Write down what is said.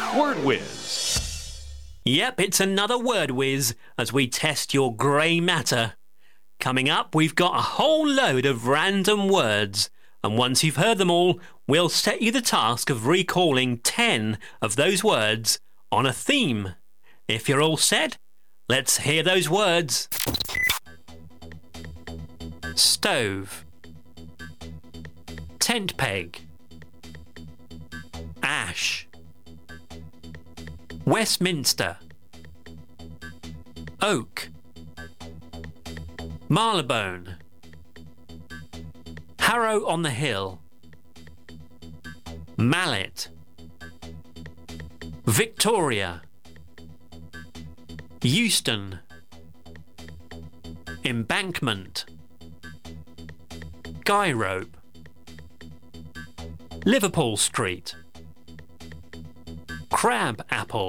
Word Whiz. Yep, it's another Word Whiz as we test your grey matter. Coming up, we've got a whole load of random words, and once you've heard them all, we'll set you the task of recalling 10 of those words on a theme. If you're all set, let's hear those words. Stove, tent peg, ash, Westminster, oak, Marylebone, Harrow on the Hill, mallet, Victoria, Euston, embankment, guy rope, Liverpool Street, crab apple.